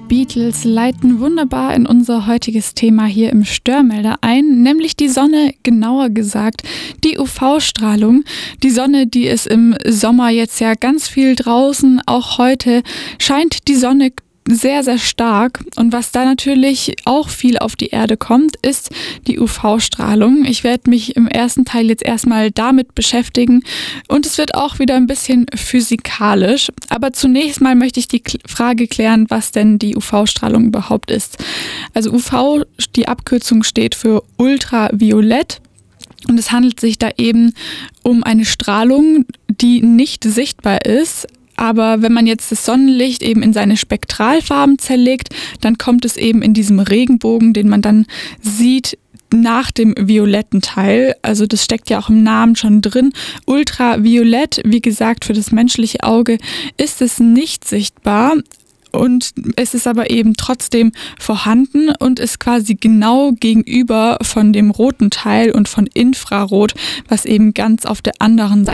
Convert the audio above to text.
Beatles leiten wunderbar in unser heutiges Thema hier im Störmelder ein, nämlich die Sonne, genauer gesagt die UV-Strahlung. Die Sonne, die ist im Sommer jetzt ja ganz viel draußen, auch heute scheint die Sonne sehr, sehr stark. Und was da natürlich auch viel auf die Erde kommt, ist die UV-Strahlung. Ich werde mich im ersten Teil jetzt erstmal damit beschäftigen und es wird auch wieder ein bisschen physikalisch. Aber zunächst mal möchte ich die Frage klären, was denn die UV-Strahlung überhaupt ist. Also UV, die Abkürzung steht für Ultraviolett. Und es handelt sich da eben um eine Strahlung, die nicht sichtbar ist. Aber wenn man jetzt das Sonnenlicht eben in seine Spektralfarben zerlegt, dann kommt es eben in diesem Regenbogen, den man dann sieht, nach dem violetten Teil. Also das steckt ja auch im Namen schon drin. Ultraviolett, wie gesagt, für das menschliche Auge ist es nicht sichtbar. Und es ist aber eben trotzdem vorhanden und ist quasi genau gegenüber von dem roten Teil und von Infrarot, was eben ganz auf der anderen Seite